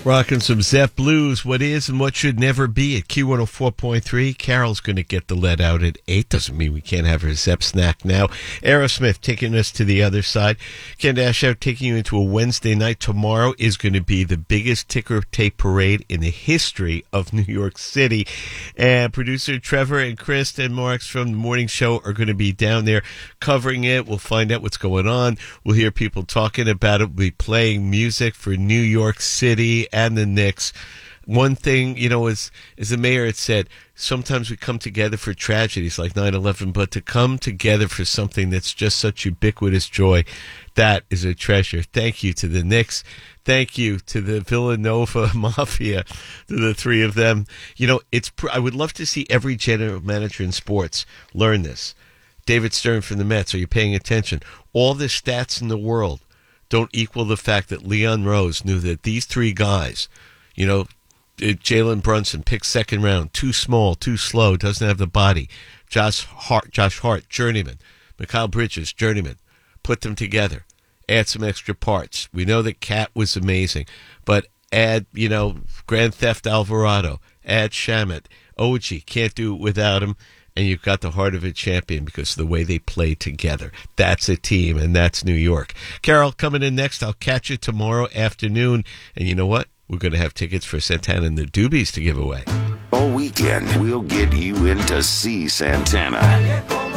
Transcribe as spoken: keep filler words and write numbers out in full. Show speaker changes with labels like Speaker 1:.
Speaker 1: Rocking some Zepp Blues, what is and what should never be at Q one oh four point three. Carol's going to get the lead out at eight. Doesn't mean we can't have her Zepp snack now. Aerosmith taking us to the other side. Ken Dashow taking you into a Wednesday night. Tomorrow is going to be the biggest ticker tape parade in the history of New York City. And producer Trevor and Chris and Marks from the morning show are going to be down there covering it. We'll find out what's going on. We'll hear people talking about it. We'll be playing music for New York City and the Knicks. One thing, you know, as, as the mayor had said, sometimes we come together for tragedies like nine eleven, but to come together for something that's just such ubiquitous joy, that is a treasure. Thank you to the Knicks. Thank you to the Villanova Mafia, to the three of them. You know, it's. I would love to see every general manager in sports learn this. David Stern from the Mets, are you paying attention? All the stats in the world don't equal the fact that Leon Rose knew that these three guys, you know, Jalen Brunson picked second round, too small, too slow, doesn't have the body. Josh Hart, Josh Hart, journeyman. Mikal Bridges, journeyman. Put them together. Add some extra parts. We know that Cat was amazing, but add, you know, Grand Theft Alvarado, add Shamet. O G, can't do it without him. And you've got the heart of a champion because of the way they play together. That's a team, and that's New York. Carol, coming in next. I'll catch you tomorrow afternoon. And you know what? We're going to have tickets for Santana and the Doobies to give away.
Speaker 2: All weekend, we'll get you in to see Santana.